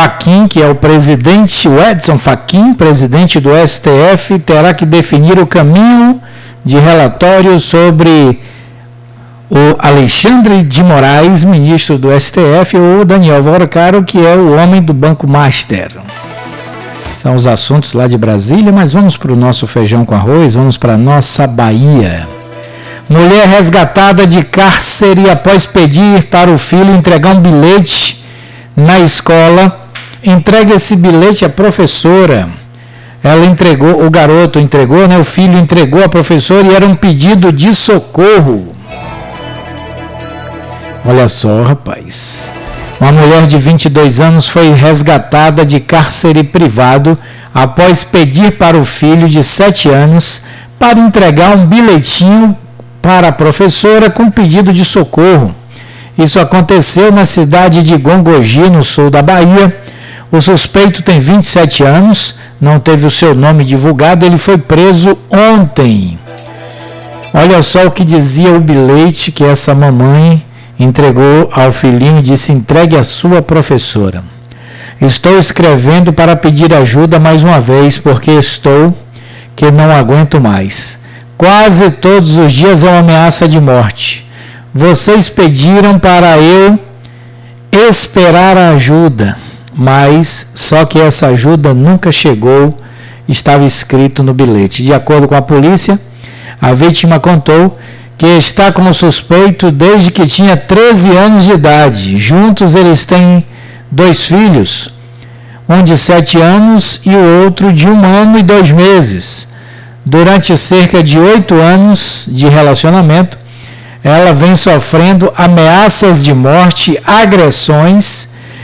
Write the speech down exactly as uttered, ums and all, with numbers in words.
Fachin, que é o presidente, o Edson Fachin, presidente do S T F, terá que definir o caminho de relatório sobre o Alexandre de Moraes, ministro do S T F, ou o Daniel Vorcaro, que é o homem do Banco Master. São os assuntos lá de Brasília, mas vamos para o nosso feijão com arroz, vamos para a nossa Bahia. Mulher resgatada de cárcere após pedir para o filho entregar um bilhete na escola. Entrega esse bilhete à professora. Ela entregou, o garoto entregou, né? O filho entregou à professora e era um pedido de socorro. Olha só, rapaz. Uma mulher de vinte e dois anos foi resgatada de cárcere privado após pedir para o filho de sete anos para entregar um bilhetinho para a professora com pedido de socorro. Isso aconteceu na cidade de Gongogi, no sul da Bahia. O suspeito tem vinte e sete anos, não teve o seu nome divulgado, ele foi preso ontem. Olha só o que dizia o bilhete que essa mamãe entregou ao filhinho, disse: entregue à sua professora. Estou escrevendo para pedir ajuda mais uma vez, porque estou que não aguento mais. Quase todos os dias é uma ameaça de morte. Vocês pediram para eu esperar a ajuda, mas só que essa ajuda nunca chegou, estava escrito no bilhete. De acordo com a polícia, a vítima contou que está como suspeito desde que tinha treze anos de idade. Juntos eles têm dois filhos, um de sete anos e o outro de um ano e dois meses. Durante cerca de oito anos de relacionamento, ela vem sofrendo ameaças de morte, agressões